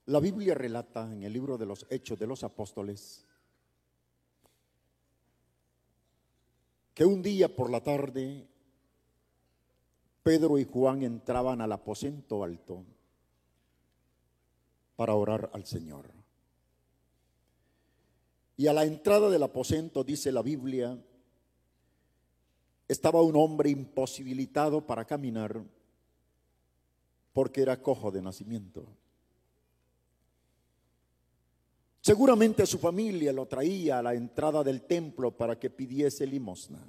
La Biblia relata en el libro de los Hechos de los Apóstoles que un día por la tarde Pedro y Juan entraban al aposento alto para orar al Señor. Y a la entrada del aposento, dice la Biblia, estaba un hombre imposibilitado para caminar porque era cojo de nacimiento. Seguramente su familia lo traía a la entrada del templo para que pidiese limosna.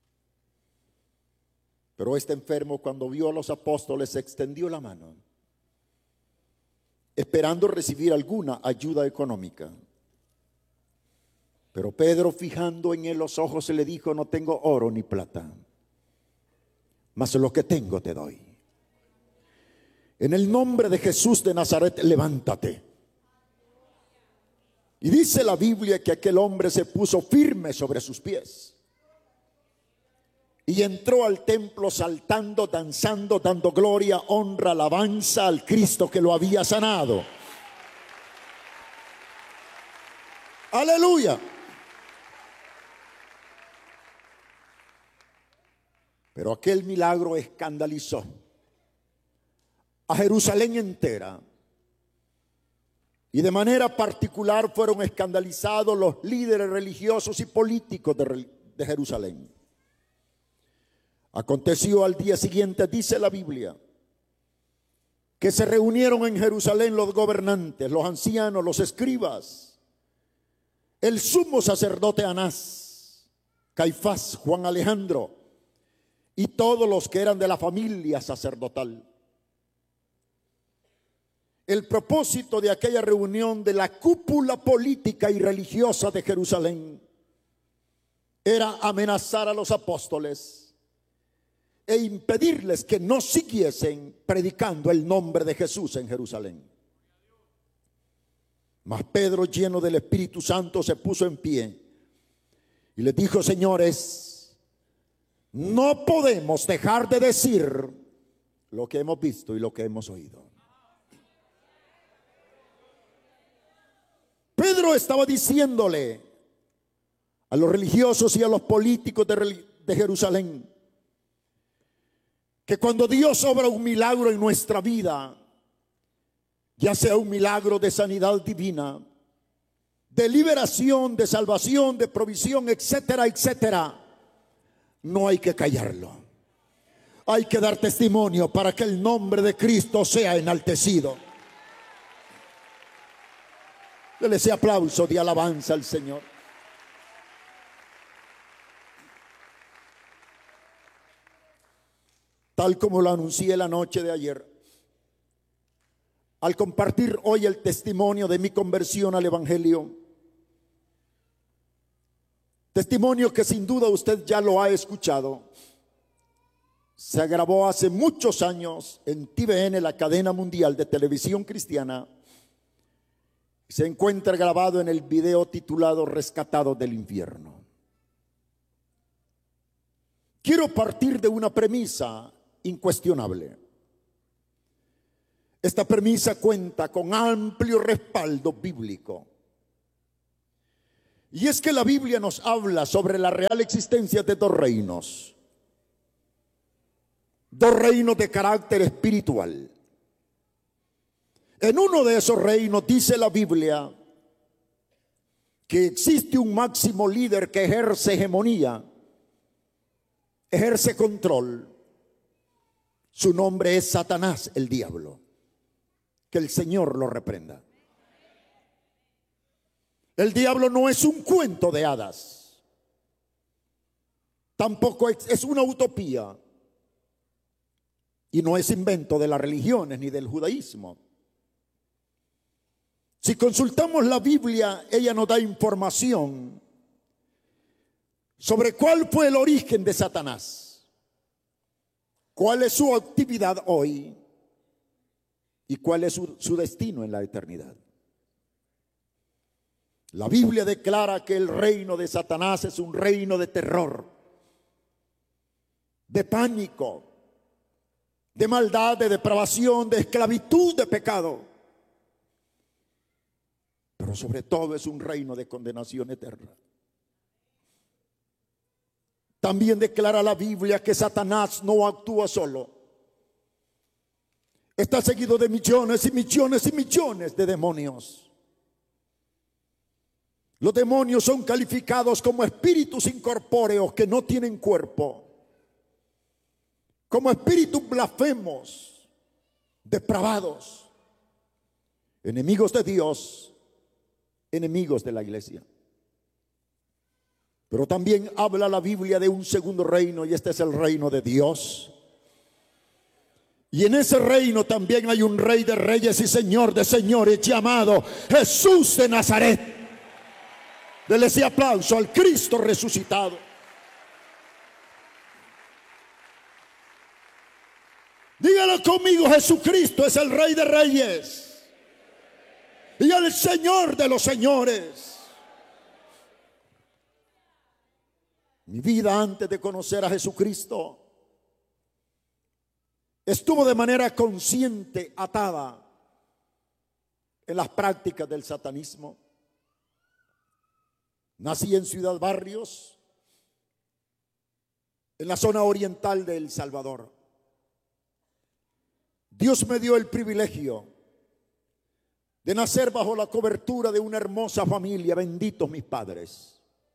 Pero este enfermo, cuando vio a los apóstoles, extendió la mano, esperando recibir alguna ayuda económica. Pero Pedro, fijando en él los ojos, se le dijo: no tengo oro ni plata, mas lo que tengo te doy. En el nombre de Jesús de Nazaret, levántate. Y dice la Biblia que aquel hombre se puso firme sobre sus pies y entró al templo saltando, danzando, dando gloria, honra, alabanza al Cristo que lo había sanado. Aleluya. Pero aquel milagro escandalizó a Jerusalén entera. Y de manera particular fueron escandalizados los líderes religiosos y políticos de Jerusalén. Aconteció al día siguiente, dice la Biblia, que se reunieron en Jerusalén los gobernantes, los ancianos, los escribas, el sumo sacerdote Anás, Caifás, Juan Alejandro y todos los que eran de la familia sacerdotal. El propósito de aquella reunión de la cúpula política y religiosa de Jerusalén era amenazar a los apóstoles e impedirles que no siguiesen predicando el nombre de Jesús en Jerusalén. Mas Pedro, lleno del Espíritu Santo, se puso en pie y les dijo: señores, no podemos dejar de decir lo que hemos visto y lo que hemos oído. Pedro estaba diciéndole a los religiosos y a los políticos de Jerusalén que cuando Dios obra un milagro en nuestra vida, ya sea un milagro de sanidad divina, de liberación, de salvación, de provisión, etcétera, etcétera, no hay que callarlo. Hay que dar testimonio para que el nombre de Cristo sea enaltecido. Dele ese aplauso de alabanza al Señor. Tal como lo anuncié la noche de ayer, al compartir hoy el testimonio de mi conversión al Evangelio, testimonio que sin duda usted ya lo ha escuchado, se grabó hace muchos años en TVN, la cadena mundial de televisión cristiana. Se encuentra grabado en el video titulado Rescatado del Infierno. Quiero partir de una premisa incuestionable. Esta premisa cuenta con amplio respaldo bíblico. Y es que la Biblia nos habla sobre la real existencia de dos reinos de carácter espiritual. En uno de esos reinos dice la Biblia que existe un máximo líder que ejerce hegemonía, ejerce control. Su nombre es Satanás, el diablo. Que el Señor lo reprenda. El diablo no es un cuento de hadas, tampoco es una utopía, y no es invento de las religiones ni del judaísmo. Si consultamos la Biblia, ella nos da información sobre cuál fue el origen de Satanás, cuál es su actividad hoy y cuál es su destino en la eternidad. La Biblia declara que el reino de Satanás es un reino de terror, de pánico, de maldad, de depravación, de esclavitud, de pecado. pero sobre todo es un reino de condenación eterna. También declara la Biblia que Satanás no actúa solo. Está seguido de millones y millones y millones de demonios. Los demonios son calificados como espíritus incorpóreos que no tienen cuerpo, como espíritus blasfemos, depravados, enemigos de Dios, enemigos de la iglesia. Pero también habla la Biblia de un segundo reino, y este es el reino de Dios. Y en ese reino también hay un rey de reyes y señor de señores llamado Jesús de Nazaret. Dele ese aplauso al Cristo resucitado. Dígalo conmigo: Jesucristo es el Rey de Reyes y el Señor de los señores. Mi vida antes de conocer a Jesucristo estuvo de manera consciente atada en las prácticas del satanismo. Nací en Ciudad Barrios, en la zona oriental de El Salvador. Dios me dio el privilegio de nacer bajo la cobertura de una hermosa familia, benditos mis padres.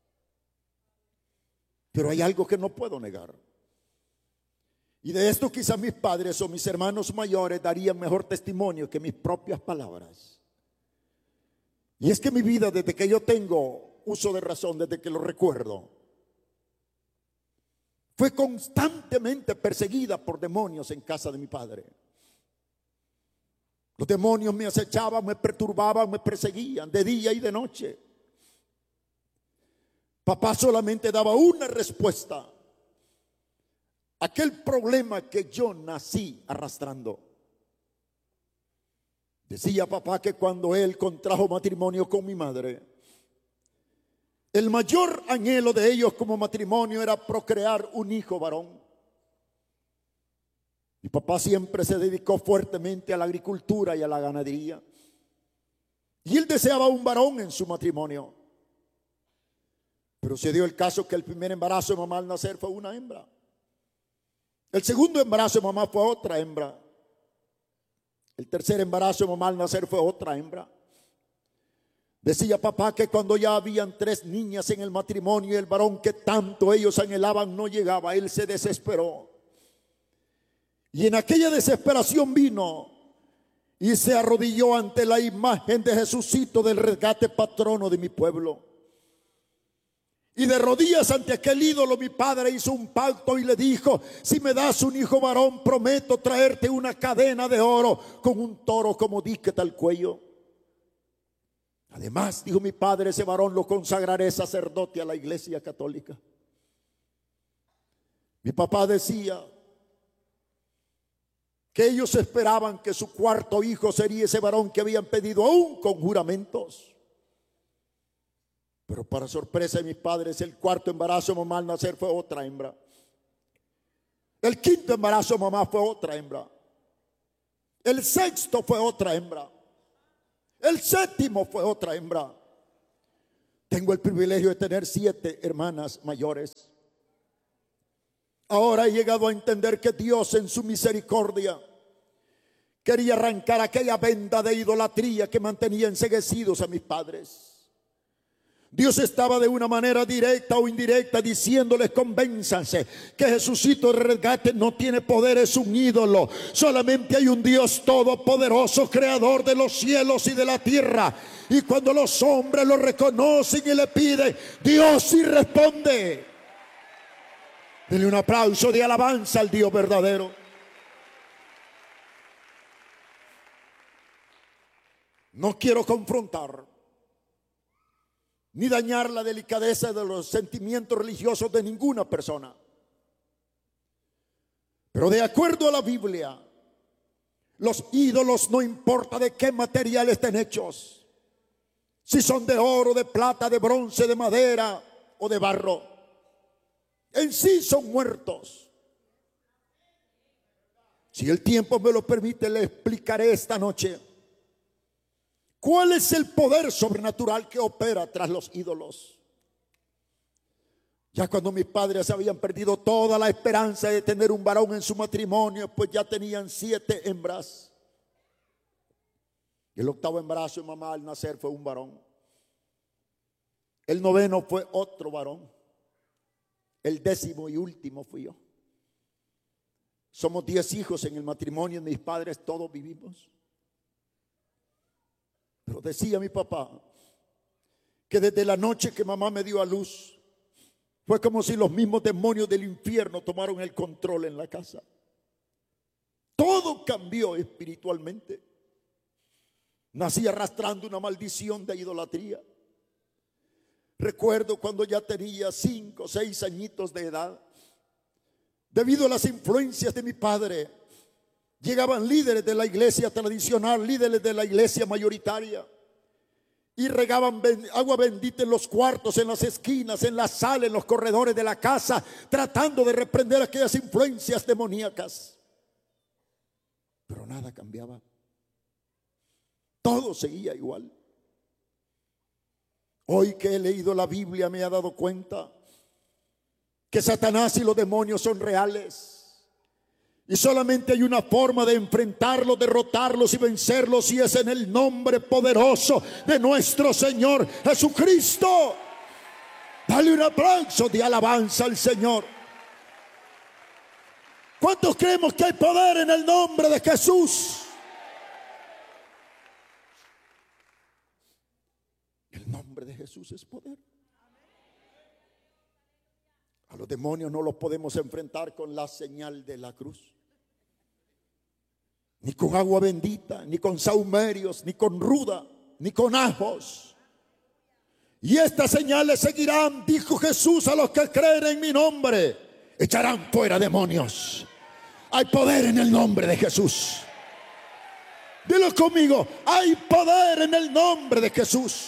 Pero hay algo que no puedo negar. Y de esto quizás mis padres o mis hermanos mayores darían mejor testimonio que mis propias palabras. Y es que mi vida, desde que yo tengo uso de razón, desde que lo recuerdo, fue constantemente perseguida por demonios en casa de mi padre. Los demonios me acechaban, me perturbaban, me perseguían de día y de noche. Papá solamente daba una respuesta: aquel problema que yo nací arrastrando. Decía papá que cuando él contrajo matrimonio con mi madre, el mayor anhelo de ellos como matrimonio era procrear un hijo varón. Mi papá siempre se dedicó fuertemente a la agricultura y a la ganadería, y él deseaba un varón en su matrimonio. Pero se dio el caso que el primer embarazo de mamá al nacer fue una hembra. El segundo embarazo de mamá fue otra hembra. El tercer embarazo de mamá al nacer fue otra hembra. Decía papá que cuando ya habían 3 niñas en el matrimonio y el varón que tanto ellos anhelaban no llegaba, él se desesperó. Y en aquella desesperación vino y se arrodilló ante la imagen de Jesucito del rescate, patrono de mi pueblo. Y de rodillas ante aquel ídolo mi padre hizo un pacto y le dijo: si me das un hijo varón, prometo traerte una cadena de oro con un toro como díquete al cuello. Además, dijo mi padre, ese varón lo consagraré sacerdote a la iglesia católica. Mi papá decía que ellos esperaban que su cuarto hijo sería ese varón que habían pedido aún con juramentos. Pero para sorpresa de mis padres, el cuarto embarazo de mamá al nacer fue otra hembra. El quinto embarazo de mamá fue otra hembra. El sexto fue otra hembra. El séptimo fue otra hembra. Tengo el privilegio de tener 7 hermanas mayores. Ahora he llegado a entender que Dios en su misericordia quería arrancar aquella venda de idolatría que mantenía enceguecidos a mis padres. Dios estaba de una manera directa o indirecta diciéndoles: convénzanse que Jesucito de rescate no tiene poder, es un ídolo. Solamente hay un Dios todopoderoso, creador de los cielos y de la tierra. Y cuando los hombres lo reconocen y le piden, Dios sí responde. Denle un aplauso de alabanza al Dios verdadero. No quiero confrontar ni dañar la delicadeza de los sentimientos religiosos de ninguna persona. Pero de acuerdo a la Biblia, los ídolos, no importa de qué material estén hechos, si son de oro, de plata, de bronce, de madera o de barro, en sí son muertos. Si el tiempo me lo permite, le explicaré esta noche ¿Cuál es el poder sobrenatural que opera tras los ídolos? Ya cuando mis padres habían perdido toda la esperanza de tener un varón en su matrimonio, pues ya tenían 7 hembras. Y el 8º embarazo de mamá al nacer fue un varón. El 9º fue otro varón. El 10º y último fui yo. Somos 10 hijos en el matrimonio de mis padres, todos vivimos. Pero decía mi papá que desde la noche que mamá me dio a luz, fue como si los mismos demonios del infierno tomaron el control en la casa. Todo cambió espiritualmente. Nací arrastrando una maldición de idolatría. Recuerdo cuando ya tenía 5 o 6 añitos de edad, debido a las influencias de mi padre, llegaban líderes de la iglesia tradicional, líderes de la iglesia mayoritaria, y regaban agua bendita en los cuartos, en las esquinas, en la sala, en los corredores de la casa, tratando de reprender aquellas influencias demoníacas. Pero nada cambiaba. Todo seguía igual. Hoy que he leído la Biblia me he dado cuenta que Satanás y los demonios son reales. Y solamente hay una forma de enfrentarlos, derrotarlos y vencerlos, y es en el nombre poderoso de nuestro Señor Jesucristo. Dale un aplauso de alabanza al Señor. ¿Cuántos creemos que hay poder en el nombre de Jesús? El nombre de Jesús es poder. A los demonios no los podemos enfrentar con la señal de la cruz, ni con agua bendita, ni con sahumerios, ni con ruda, ni con ajos. Y estas señales seguirán, dijo Jesús, a los que creen en mi nombre. Echarán fuera demonios. Hay poder en el nombre de Jesús. Dilo conmigo, hay poder en el nombre de Jesús.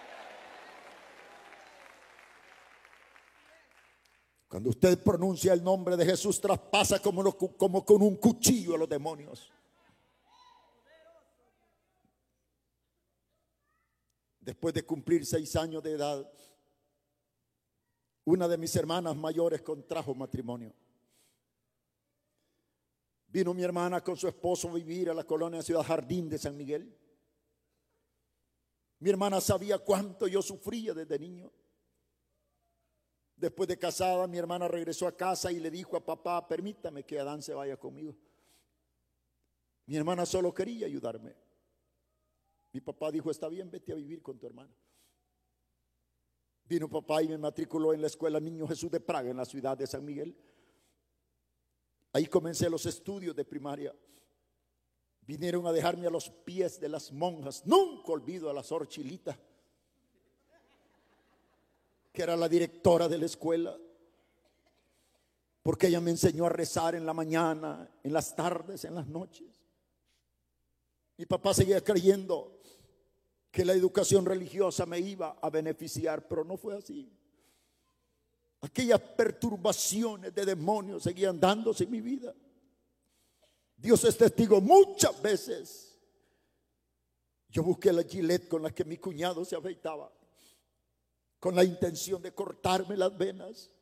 Cuando usted pronuncia el nombre de Jesús, traspasa como con un cuchillo a los demonios. Después de cumplir 6 años de edad, una de mis hermanas mayores contrajo matrimonio. Vino mi hermana con su esposo a vivir a la colonia Ciudad Jardín de San Miguel. Mi hermana sabía cuánto yo sufría desde niño. Después de casada, mi hermana regresó a casa y le dijo a papá: permítame que Adán se vaya conmigo. Mi hermana solo quería ayudarme. Mi papá dijo: está bien, vete a vivir con tu hermana. Vino papá y me matriculó en la escuela Niño Jesús de Praga, en la ciudad de San Miguel. Ahí comencé los estudios de primaria. Vinieron a dejarme a los pies de las monjas. Nunca olvido a la Sor Chilita, que era la directora de la escuela, porque ella me enseñó a rezar en la mañana, en las tardes, en las noches. Mi papá seguía creyendo que la educación religiosa me iba a beneficiar, pero no fue así. Aquellas perturbaciones de demonios seguían dándose en mi vida. Dios es testigo, muchas veces yo busqué la Gillette con la que mi cuñado se afeitaba, con la intención de cortarme las venas.